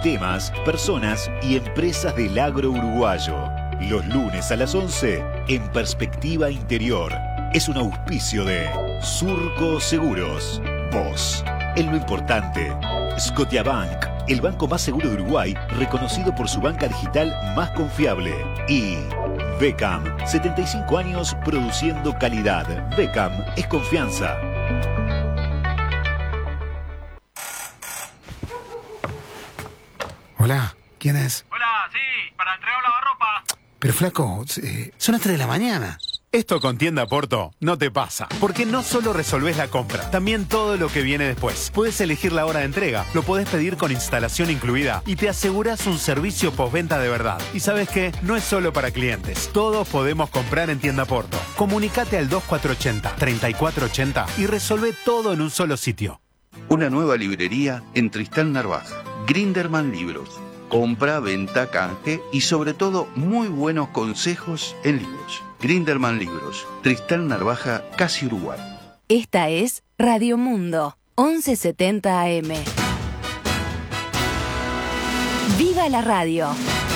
temas, personas y empresas del agro uruguayo. Los lunes a las 11 en Perspectiva Interior. Es un auspicio de Surco Seguros. Vos, en lo importante. Scotiabank, el banco más seguro de Uruguay, reconocido por su banca digital más confiable. Y Becam, 75 años produciendo calidad. Becam es confianza. Hola, ¿quién es? Hola, sí, para entregar lavarropa. Pero flaco, son las 3 de la mañana. Esto con Tienda Porto no te pasa, porque no solo resolvés la compra, también todo lo que viene después. Puedes elegir la hora de entrega, lo podés pedir con instalación incluida y te aseguras un servicio postventa de verdad. Y ¿sabes qué? No es solo para clientes, todos podemos comprar en Tienda Porto. Comunicate al 2480-3480 y resolvé todo en un solo sitio. Una nueva librería en Tristán Narvaja. Grinderman Libros. Compra, venta, canje y sobre todo muy buenos consejos en libros. Grinderman Libros. Tristán Narvaja, casi Uruguay. Esta es Radio Mundo, 1170 AM. ¡Viva la radio!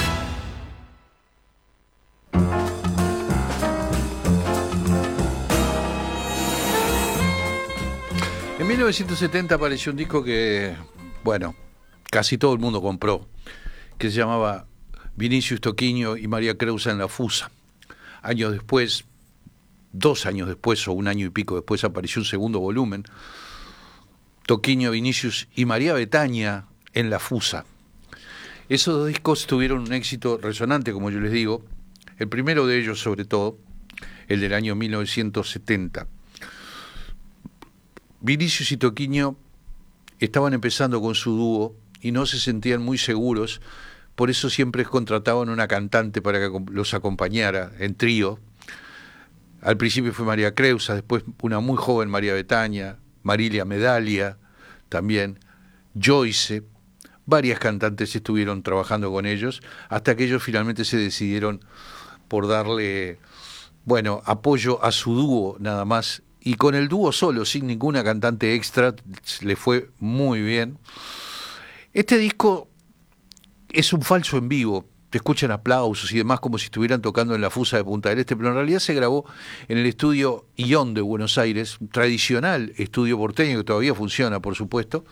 En 1970 apareció un disco que, bueno, casi todo el mundo compró, que se llamaba Vinicius Toquinho y María Creusa en la Fusa. Años después, 2 años después o un año y pico después, apareció un segundo volumen, Toquinho, Vinicius y María Betania en la Fusa. Esos 2 discos tuvieron un éxito resonante, como yo les digo, el primero de ellos sobre todo, el del año 1970. Vinicius y Toquinho estaban empezando con su dúo y no se sentían muy seguros, por eso siempre contrataban una cantante para que los acompañara en trío. Al principio fue María Creusa, después una muy joven María Betania, Marilia Medalia también, Joyce. Varias cantantes estuvieron trabajando con ellos hasta que ellos finalmente se decidieron por darle, bueno, apoyo a su dúo nada más. Y con el dúo solo, sin ninguna cantante extra, le fue muy bien. Este disco es un falso en vivo, te escuchan aplausos y demás como si estuvieran tocando en la Fusa de Punta del Este, pero en realidad se grabó en el estudio Ion de Buenos Aires, un tradicional estudio porteño que todavía funciona, por supuesto,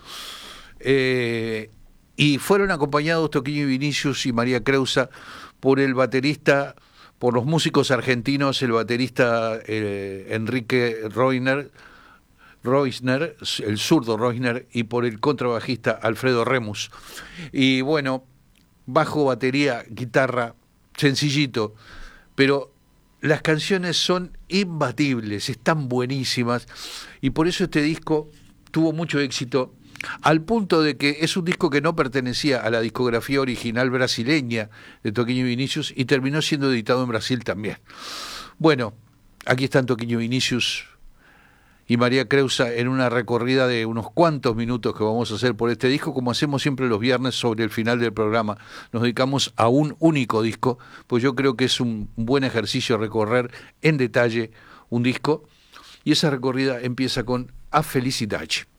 y fueron acompañados Toquinho y Vinicius y María Creusa por el baterista, por los músicos argentinos, el baterista Enrique Reusner, el zurdo Reusner, y por el contrabajista Alfredo Remus. Y bueno, bajo, batería, guitarra, sencillito, pero las canciones son imbatibles, están buenísimas, y por eso este disco tuvo mucho éxito, al punto de que es un disco que no pertenecía a la discografía original brasileña de Toquinho y Vinicius y terminó siendo editado en Brasil también. Bueno, aquí están Toquinho y Vinicius y María Creusa en una recorrida de unos cuantos minutos que vamos a hacer por este disco, como hacemos siempre los viernes sobre el final del programa. Nos dedicamos a un único disco, pues yo creo que es un buen ejercicio recorrer en detalle un disco, y esa recorrida empieza con A Felicidade.